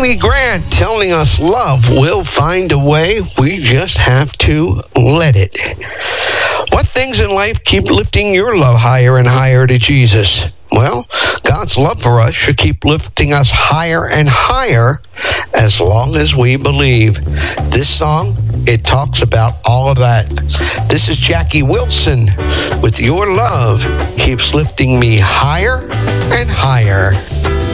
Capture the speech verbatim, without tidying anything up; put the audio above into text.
Amy Grant telling us love will find a way. We just have to let it. What things in life keep lifting your love higher and higher to Jesus? Well, God's love for us should keep lifting us higher and higher as long as we believe. This song, it talks about all of that. This is Jackie Wilson with Your Love Keeps Lifting Me Higher and Higher.